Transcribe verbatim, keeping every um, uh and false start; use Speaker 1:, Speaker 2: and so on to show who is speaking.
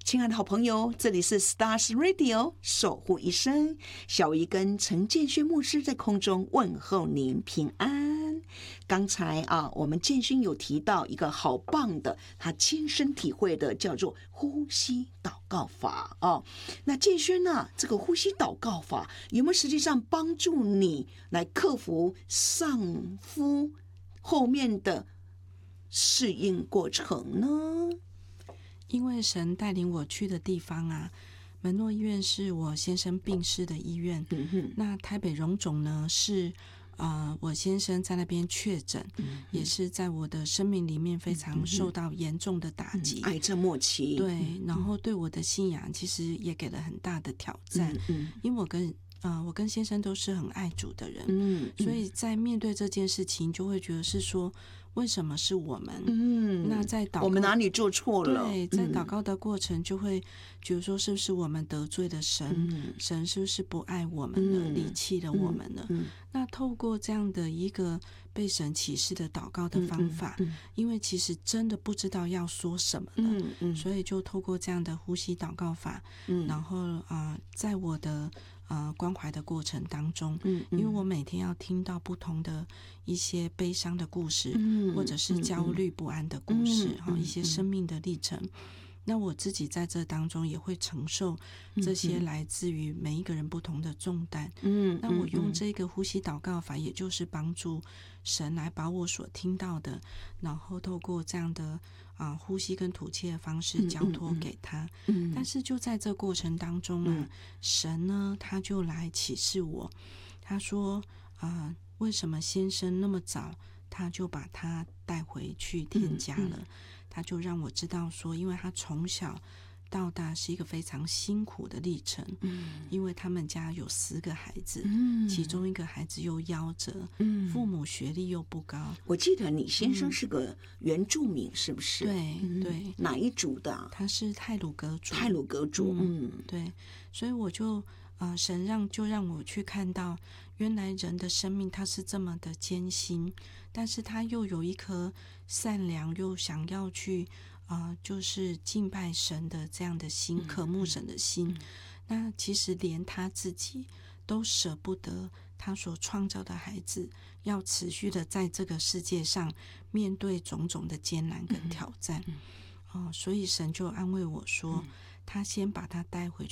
Speaker 1: 亲爱的好朋友，这里是 Stars Radio 守护一生，小姨跟陈建勋牧师在空中问候您平安。刚才啊，我们建勋有提到一个好棒的，他亲身体会的，叫做呼吸祷告法哦。那建勋呢，这个呼吸祷告法有没有实际上帮助你来克服丧夫后面的适应过程呢？
Speaker 2: 因为神带领我去的地方啊，门诺医院是我先生病逝的医院，嗯哼，那台北荣总呢是呃我先生在那边确诊，嗯，也是在我的生命里面非常受到严重的打击，
Speaker 1: 嗯、癌症末期，
Speaker 2: 对，然后对我的信仰其实也给了很大的挑战，嗯，因为我跟呃，我跟先生都是很爱主的人，嗯，所以在面对这件事情，就会觉得是说，为什么是我们？嗯，那在祷告，
Speaker 1: 我们哪里做错了？
Speaker 2: 对，在祷告的过程，就会觉得说，是不是我们得罪了神？嗯、神是不是不爱我们了，离弃了我们了？嗯嗯、那透过这样的一个被神启示的祷告的方法，嗯嗯嗯、因为其实真的不知道要说什么了，嗯嗯、所以就透过这样的呼吸祷告法，嗯、然后啊、呃，在我的呃，关怀的过程当中，嗯嗯，因为我每天要听到不同的一些悲伤的故事，嗯，或者是焦虑不安的故事，哈、嗯嗯，一些生命的历程。那我自己在这当中也会承受这些来自于每一个人不同的重担。嗯，那我用这个呼吸祷告法，也就是帮助神来把我所听到的，然后透过这样的啊、呃、呼吸跟吐气的方式交托给他。嗯，但是就在这过程当中啊，嗯、神呢他就来启示我，他说啊、呃，为什么先生那么早他就把他带回去天家了？嗯嗯，他就让我知道说，因为他从小到大是一个非常辛苦的历程，嗯，因为他们家有四个孩子，嗯，其中一个孩子又夭折，嗯，父母学历又不高。
Speaker 1: 我记得你先生是个原住民，是不是？
Speaker 2: 对、嗯、对，
Speaker 1: 哪一族的、啊？
Speaker 2: 他是太鲁阁族。
Speaker 1: 太鲁阁族，嗯，
Speaker 2: 嗯对，所以我就呃，神让就让我去看到，原来人的生命他是这么的艰辛，但是他又有一颗善良又想要去呃，就是敬拜神的这样的心，嗯、渴慕神的心。嗯、那其实连他自己都舍不得他所创造的孩子要持续的在这个世界上面对种种的艰难跟挑战。嗯嗯哦，所以神就安慰我说，嗯、他先把他带回去。